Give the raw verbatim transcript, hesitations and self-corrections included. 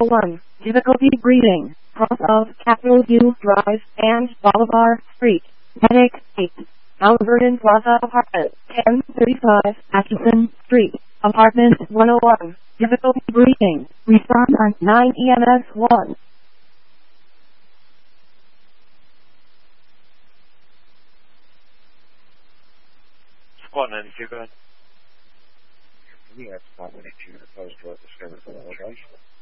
one. Difficulty breathing. Cross of Capitol View Drive and Bolivar Street. Headache eight. Mount Vernon Plaza Apartment. ten thirty-five Atchison Street. Apartment one oh one. Difficulty breathing. Respond on nine E M S one. Squad ninety-two, go ahead. For me, that's not an issue opposed to what discovered for the location.